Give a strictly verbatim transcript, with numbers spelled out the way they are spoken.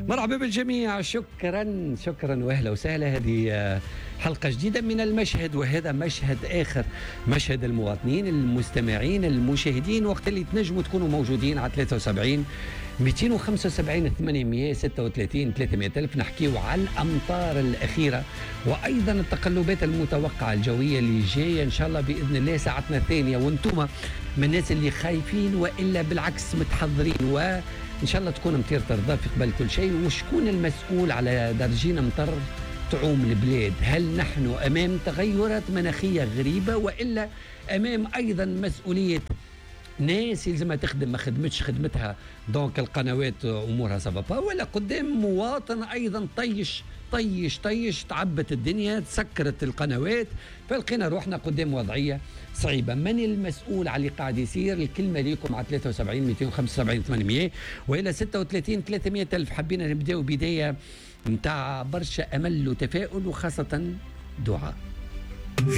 مرحبا بالجميع، شكرا شكرا واهلا وسهلا. هذه حلقة جديدة من المشهد، وهذا مشهد آخر، مشهد المواطنين المستمعين المشاهدين، وقت اللي تنجموا تكونوا موجودين على ثلاثة وسبعين مئتين وخمسة وسبعين ثمانمئة وستة وثلاثين ثلاثمئة ألف. نحكيو على الأمطار الأخيرة وأيضا التقلبات المتوقعة الجوية اللي جاية إن شاء الله بإذن الله ساعتنا الثانية، وانتم من الناس اللي خايفين وإلا بالعكس متحضرين، وإن شاء الله تكون مطير ترضى في قبل كل شيء. وشكون المسؤول على درجين مطر تعوم البلاد؟ هل نحن أمام تغيرات مناخية غريبة وإلا أمام أيضا مسؤولية ناس يلزمها تخدم ما خدمتش خدمتها دونك القنوات امورها سببها، ولا قدام مواطن ايضا طيش طيش طيش تعبت الدنيا تسكرت القنوات، فلقينا روحنا قدام وضعيه صعيبه. من المسؤول على اللي قاعد يصير؟ الكلمه ليكم على ثلاثة وسبعين مئتين وخمسة وسبعين ثمانمئة والى ستة وثلاثين ثلاثمئة ألف. حبينا نبداو بدايه نتاع برشا امل وتفاؤل وخاصه دعاء.